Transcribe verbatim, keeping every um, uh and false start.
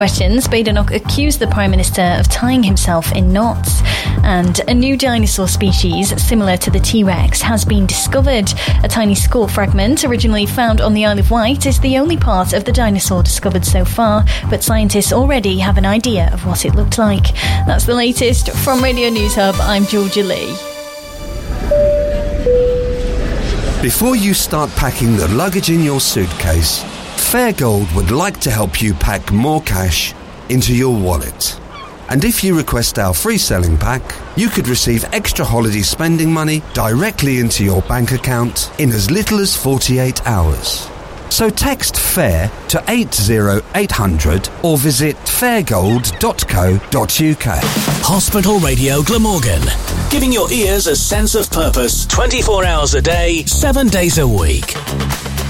Questions, Badenoch accused the Prime Minister of tying himself in knots. And a new dinosaur species, similar to the T-Rex, has been discovered. A tiny skull fragment, originally found on the Isle of Wight, is the only part of the dinosaur discovered so far, but scientists already have an idea of what it looked like. That's the latest from Radio News Hub. I'm Georgia Lee. Before you start packing the luggage in your suitcase, Fairgold would like to help you pack more cash into your wallet. And if you request our free selling pack, you could receive extra holiday spending money directly into your bank account in as little as forty-eight hours. So text FAIR to eight zero eight hundred or visit fairgold dot co dot uk. Hospital Radio Glamorgan, giving your ears a sense of purpose twenty-four hours a day, seven days a week.